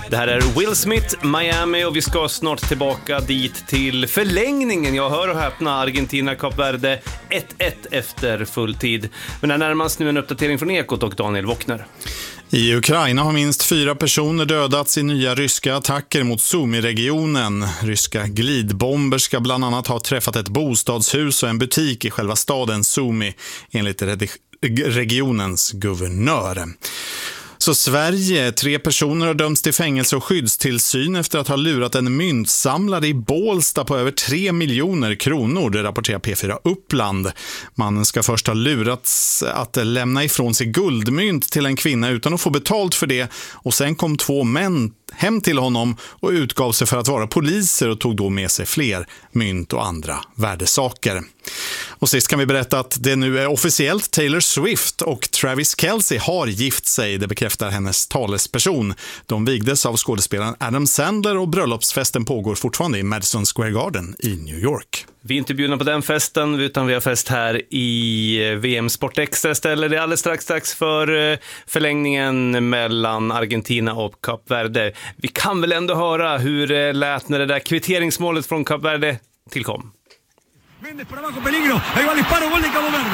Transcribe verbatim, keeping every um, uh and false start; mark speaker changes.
Speaker 1: Det här är Will Smith, Miami, och vi ska snart tillbaka dit till förlängningen. Jag hör och häpna, Argentina, Kap Verde ett ett efter fulltid. Men det närmast nu en uppdatering från Ekot och Daniel Wockner.
Speaker 2: I Ukraina har minst fyra personer dödats i nya ryska attacker mot Sumy-regionen. Ryska glidbomber ska bland annat ha träffat ett bostadshus och en butik i själva staden Sumy, enligt regionens guvernör. Så Sverige, tre personer har dömts till fängelse och skyddstillsyn efter att ha lurat en myntsamlare i Bålsta på över tre miljoner kronor, det rapporterar P fyra Uppland. Mannen ska först ha lurats att lämna ifrån sig guldmynt till en kvinna utan att få betalt för det, och sen kom två män hem till honom och utgav sig för att vara poliser och tog då med sig fler mynt och andra värdesaker. Och sist kan vi berätta att det nu är officiellt. Taylor Swift och Travis Kelce har gift sig, det bekräftar hennes talesperson. De vigdes av skådespelaren Adam Sandler och bröllopsfesten pågår fortfarande i Madison Square Garden i New York.
Speaker 1: Vi är inte bjudna på den festen, utan vi har fest här i V M Sport Extra istället. Det är alldeles strax strax för förlängningen mellan Argentina och Kap Verde. Vi kan väl ändå höra hur det lät när det där kvitteringsmålet från Kap Verde tillkom. Mendes por abajo, peligro. Ahí va el disparo, gol de Cabo Verde.